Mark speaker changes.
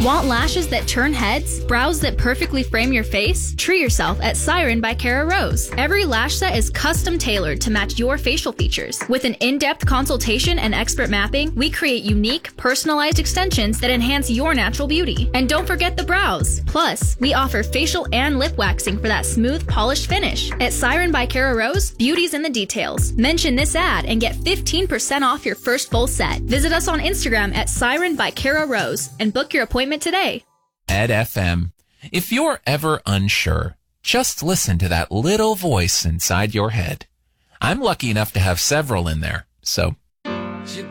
Speaker 1: Want lashes that turn heads? Brows that perfectly frame your face? Treat yourself at Siren by Cara Rose. Every lash set is custom tailored to match your facial features. With an in-depth consultation and expert mapping, we create unique, personalized extensions that enhance your natural beauty. And don't forget the brows. Plus, we offer facial and lip waxing for that smooth, polished finish. At Siren by Cara Rose, beauty's in the details. Mention this ad and get 15% off your first full set. Visit us on Instagram at Siren by Cara Rose and book your appointment today.
Speaker 2: Ed FM. If you're ever unsure, just listen to that little voice inside your head. I'm lucky enough to have several in there, so